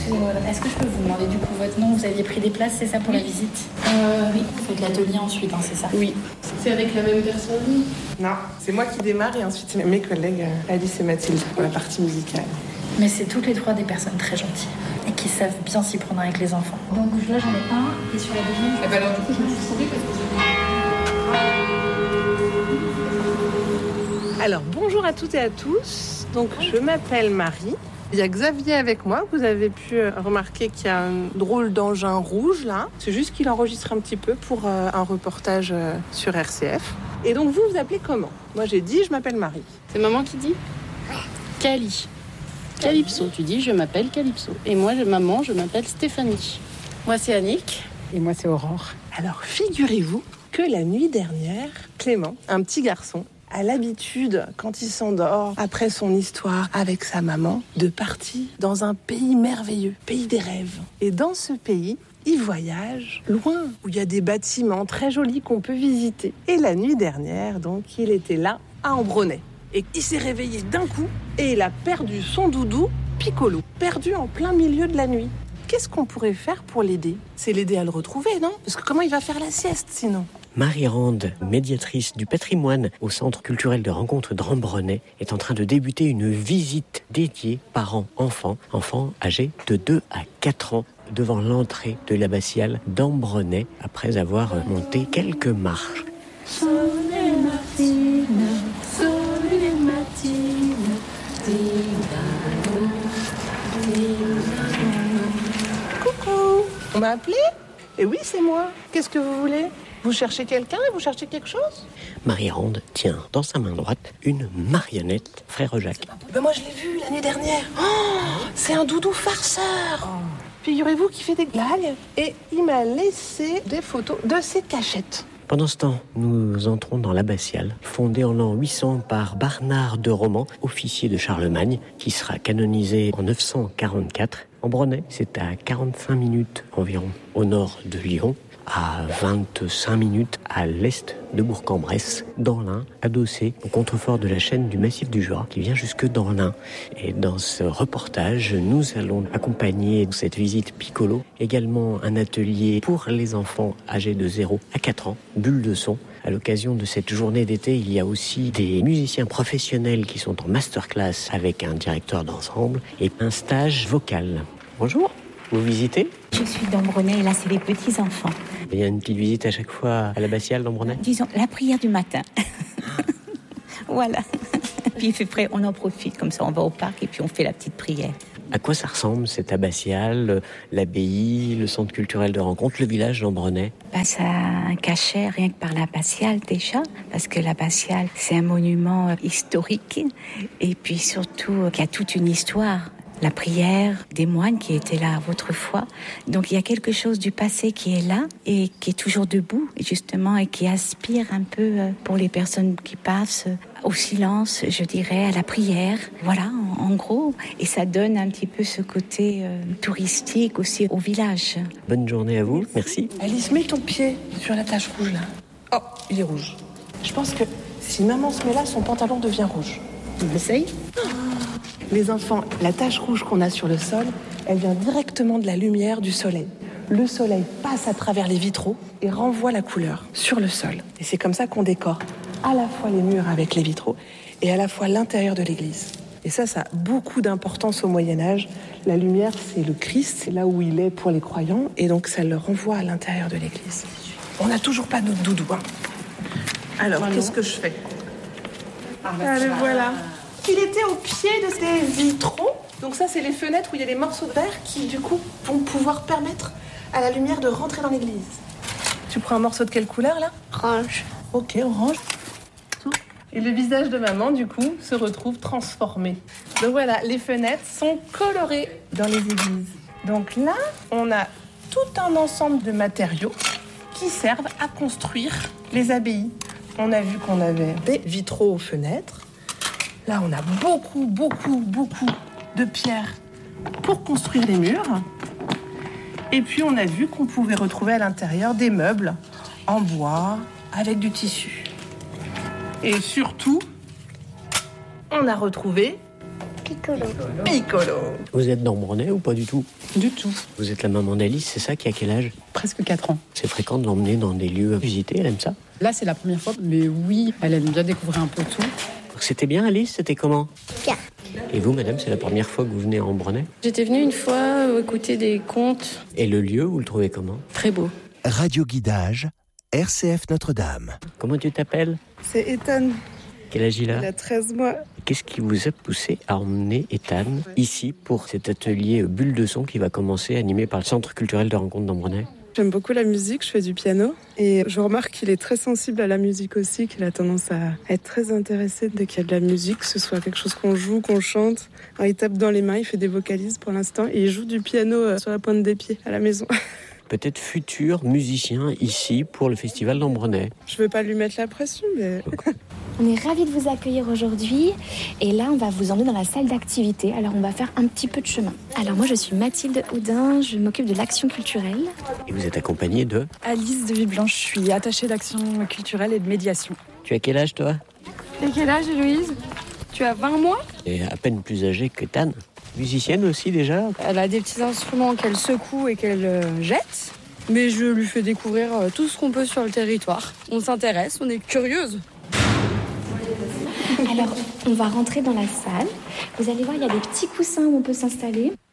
Excusez-moi, est-ce que je peux vous demander du coup votre nom? Vous aviez pris des places, c'est ça, pour la visite? Oui. Vous faites l'atelier ensuite, hein, c'est ça? Oui. C'est avec la même personne? Non, c'est moi qui démarre et ensuite c'est mes collègues Alice et Mathilde pour la partie musicale. Mais c'est toutes les trois des personnes très gentilles et qui savent bien s'y prendre avec les enfants. Donc là, j'en ai un et sur la deuxième... Eh ben alors du coup, je me suis trompée parce que Alors, bonjour à toutes et à tous. Donc, je m'appelle Marie. Il y a Xavier avec moi. Vous avez pu remarquer qu'il y a un drôle d'engin rouge là. C'est juste qu'il enregistre un petit peu pour un reportage sur RCF. Et donc, vous vous appelez comment? Moi, j'ai dit, je m'appelle Marie. c'est maman qui dit Cali. Calypso, tu dis je m'appelle Calypso. Et moi, maman, je m'appelle Stéphanie. Moi, c'est Annick. Et moi, c'est Aurore. Alors, figurez-vous que la nuit dernière, Clément, un petit garçon, a l'habitude, quand il s'endort, après son histoire avec sa maman, de partir dans un pays merveilleux, pays des rêves. Et dans ce pays, il voyage loin, où il y a des bâtiments très jolis qu'on peut visiter. Et la nuit dernière, donc, il était là, à Ambronay. Et il s'est réveillé d'un coup, et il a perdu son doudou, Piccolo, perdu en plein milieu de la nuit. Qu'est-ce qu'on pourrait faire pour l'aider? C'est l'aider à le retrouver, non? Parce que comment il va faire la sieste, sinon? Marie Rande, médiatrice du patrimoine au Centre culturel de rencontre d'Ambronay, est en train de débuter une visite dédiée parents-enfants, enfants âgés de 2 à 4 ans, devant l'entrée de l'abbatiale d'Ambronay, après avoir monté quelques marches. Coucou, on m'a appelé? Et oui, c'est moi. Qu'est-ce que vous voulez? Vous cherchez quelqu'un? Vous cherchez quelque chose? Marie Rande tient dans sa main droite une marionnette Frère Jacques. Ben moi, je l'ai vu l'année dernière. Oh, c'est un doudou farceur. Figurez-vous qu'il fait des blagues. Et il m'a laissé des photos de ses cachettes. Pendant ce temps, nous entrons dans l'abbatiale, fondée en l'an 800 par Barnard de Romans, officier de Charlemagne, qui sera canonisé en 944. Ambronay, c'est à 45 minutes environ au nord de Lyon, à 25 minutes à l'est de Bourg-en-Bresse, dans l'Ain, adossé au contrefort de la chaîne du Massif du Jura, qui vient jusque dans l'Ain. Et dans ce reportage, nous allons accompagner cette visite Piccolo, également un atelier pour les enfants âgés de 0 à 4 ans, bulle de son. À l'occasion de cette journée d'été, il y a aussi des musiciens professionnels qui sont en masterclass avec un directeur d'ensemble et un stage vocal. Bonjour, vous visitez? Je suis d'Ambronay et là, c'est les petits-enfants. Il y a une petite visite à chaque fois à l'abbatiale d'Ambronay? Disons, la prière du matin. Voilà. Puis il fait frais, on en profite, comme ça on va au parc et puis on fait la petite prière. À quoi ça ressemble cette abbatiale, l'abbaye, le centre culturel de rencontre, le village d'Ambronay? Ça a un cachet rien que par l'abbatiale déjà, parce que l'abbatiale c'est un monument historique et puis surtout qu'il y a toute une histoire. La prière des moines qui étaient là autrefois. Donc il y a quelque chose du passé qui est là et qui est toujours debout, justement, et qui aspire un peu pour les personnes qui passent au silence, je dirais, à la prière. Voilà, en gros. Et ça donne un petit peu ce côté touristique aussi au village. Bonne journée à vous, merci. Alice, mets ton pied sur la tache rouge là. Oh, il est rouge. Je pense que si maman se met là, son pantalon devient rouge. Tu l'essayes? Les enfants, la tache rouge qu'on a sur le sol, elle vient directement de la lumière du soleil. Le soleil passe à travers les vitraux et renvoie la couleur sur le sol. Et c'est comme ça qu'on décore à la fois les murs avec les vitraux et à la fois l'intérieur de l'église. Et ça a beaucoup d'importance au Moyen-Âge. La lumière, c'est le Christ, c'est là où il est pour les croyants. Et donc, ça le renvoie à l'intérieur de l'église. On n'a toujours pas notre doudou. Alors, qu'est-ce que je fais? Allez, voilà. Il était au pied de ces vitraux. Donc ça, c'est les fenêtres où il y a des morceaux de verre qui, du coup, vont pouvoir permettre à la lumière de rentrer dans l'église. Tu prends un morceau de quelle couleur, là? Orange. Ok, orange. Et le visage de maman, du coup, se retrouve transformé. Donc voilà, les fenêtres sont colorées dans les églises. Donc là, on a tout un ensemble de matériaux qui servent à construire les abbayes. On a vu qu'on avait des vitraux aux fenêtres. Là, on a beaucoup de pierres pour construire les murs. Et puis, on a vu qu'on pouvait retrouver à l'intérieur des meubles en bois avec du tissu. Et surtout, on a retrouvé Piccolo. Piccolo. Vous êtes d'Ambronay ou pas du tout? Du tout. Vous êtes la maman d'Alice, c'est ça, qui a quel âge? Presque 4 ans. C'est fréquent de l'emmener dans des lieux visités, elle aime ça? Là, c'est la première fois, mais oui, elle aime bien découvrir un peu tout. C'était bien, Alice? C'était comment? Bien. Et vous, madame, c'est la première fois que vous venez à Ambronay? J'étais venue une fois écouter des contes. Et le lieu, vous le trouvez comment? Très beau. Radio Guidage, RCF Notre-Dame. Comment tu t'appelles? C'est Ethan, Quel âge il il a? a 13 mois. Qu'est-ce qui vous a poussé à emmener Ethan ici pour cet atelier Bulle de son qui va commencer, animé par le Centre culturel de rencontre d'Ambronay? J'aime beaucoup la musique, je fais du piano et je remarque qu'il est très sensible à la musique aussi, qu'il a tendance à être très intéressé dès qu'il y a de la musique, que ce soit quelque chose qu'on joue, qu'on chante. Alors, il tape dans les mains, il fait des vocalises pour l'instant et il joue du piano sur la pointe des pieds à la maison. Peut-être futur musicien ici pour le festival d'Ambronay. Je veux pas lui mettre la pression, mais... On est ravis de vous accueillir aujourd'hui et là on va vous emmener dans la salle d'activité. Alors on va faire un petit peu de chemin. Alors moi je suis Mathilde Houdin, je m'occupe de l'action culturelle. Et vous êtes accompagné de... Alice de Villeblanche, je suis attachée d'action culturelle et de médiation. Tu as quel âge, toi? Et quel âge, Héloïse? Tu as 20 mois? Et à peine plus âgée que Tan. Musicienne aussi déjà? Elle a des petits instruments qu'elle secoue et qu'elle jette. Mais je lui fais découvrir tout ce qu'on peut sur le territoire. On s'intéresse, on est curieuse. Alors on va rentrer dans la salle. Vous allez voir, il y a des petits coussins où on peut s'installer.